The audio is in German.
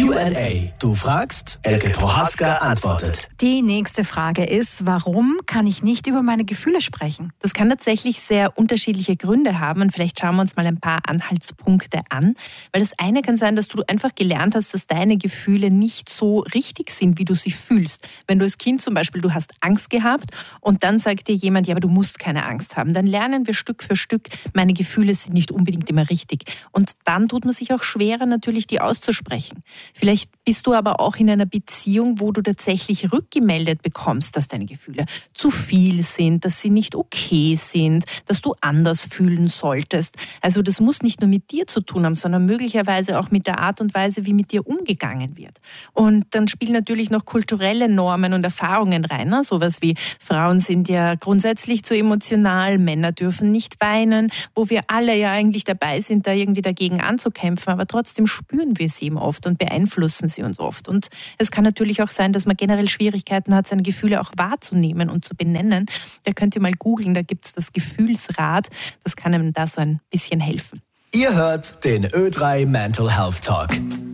Q&A. Du fragst, Elke Prohaska antwortet. Die nächste Frage ist, warum kann ich nicht über meine Gefühle sprechen? Das kann tatsächlich sehr unterschiedliche Gründe haben und vielleicht schauen wir uns mal ein paar Anhaltspunkte an. Weil das eine kann sein, dass du einfach gelernt hast, dass deine Gefühle nicht so richtig sind, wie du sie fühlst. Wenn du als Kind zum Beispiel, du hast Angst gehabt und dann sagt dir jemand, ja, aber du musst keine Angst haben. Dann lernen wir Stück für Stück, meine Gefühle sind nicht unbedingt immer richtig. Und dann tut man sich auch schwerer, natürlich die auszusprechen. Vielleicht bist du aber auch in einer Beziehung, wo du tatsächlich rückgemeldet bekommst, dass deine Gefühle zu viel sind, dass sie nicht okay sind, dass du anders fühlen solltest. Also das muss nicht nur mit dir zu tun haben, sondern möglicherweise auch mit der Art und Weise, wie mit dir umgegangen wird. Und dann spielen natürlich noch kulturelle Normen und Erfahrungen rein. Ne? Sowas wie Frauen sind ja grundsätzlich zu emotional, Männer dürfen nicht weinen, wo wir alle ja eigentlich dabei sind, da irgendwie dagegen anzukämpfen, aber trotzdem spüren wir sie eben oft und beeinflussen sie uns oft. Und es kann natürlich auch sein, dass man generell Schwierigkeiten hat, seine Gefühle auch wahrzunehmen und zu benennen. Da könnt ihr mal googeln, da gibt es das Gefühlsrad. Das kann einem da so ein bisschen helfen. Ihr hört den Ö3 Mental Health Talk.